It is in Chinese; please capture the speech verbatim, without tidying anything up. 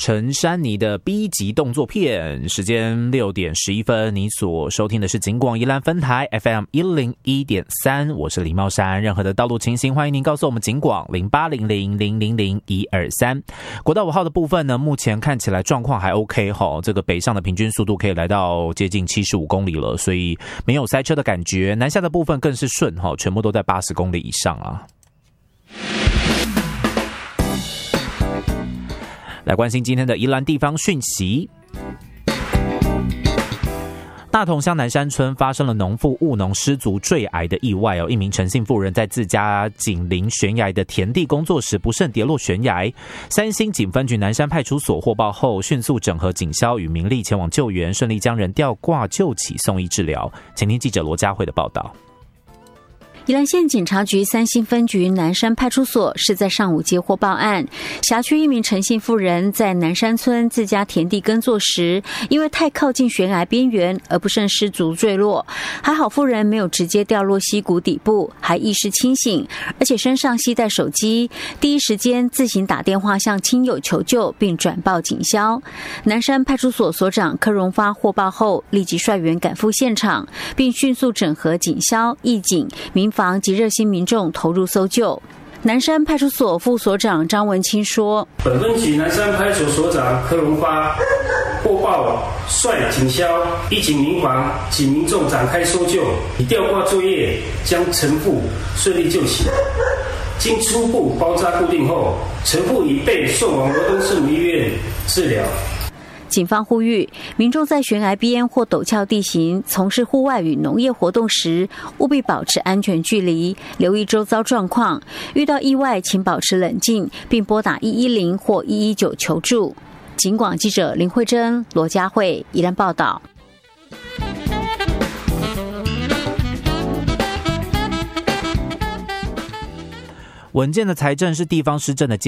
陈珊妮的 B 级动作片。时间六点十一分，你所收听的是警广宜兰分台 F M 一零一点三，我是李茂山。任何的道路情形，欢迎您告诉我们警广零八零零零零零一二三。国道五号的部分呢，目前看起来状况还 OK 哈，这个北上的平均速度可以来到接近七十五公里了，所以没有塞车的感觉。南下的部分更是顺哈，全部都在八十公里以上啊。来关心今天的宜兰地方讯息。大同乡南山村发生了农妇务农失足坠崖的意外哦，一名陈姓妇人在自家紧邻悬崖的田地工作时不慎跌落悬崖。三星警分局南山派出所获报后，迅速整合警消与民力前往救援，顺利将人吊挂救起送医治疗。请听记者罗佳慧的报道。 宜兰县警察局三星分局南山派出所是在上午接获报案，辖区一名陈姓妇人在南山村自家田地耕作时，因为太靠近悬崖边缘而不慎失足坠落。还好妇人没有直接掉落溪谷底部，还意识清醒，而且身上携带手机，第一时间自行打电话向亲友求救，并转报警消。南山派出所所长柯荣发获报后，立即率员赶赴现场，并迅速整合警消、义警、民防及热心民众投入搜救。南山派出所副所长张文清说：“ 本分局南山派出所所长柯荣发获报，率警消、义警、民防及民众展开搜救，以吊挂作业将陈妇顺利救起。经初步包扎固定后，陈妇已被送往罗东市医院治疗。” 警方呼吁民众在悬崖边或陡峭地形从事户外与农业活动时，务必保持安全距离，留意周遭状况。遇到意外，请保持冷静，并拨打一一零或一一九求助。警广记者林慧珍、罗佳慧宜兰报道。 稳健的财政是地方施政的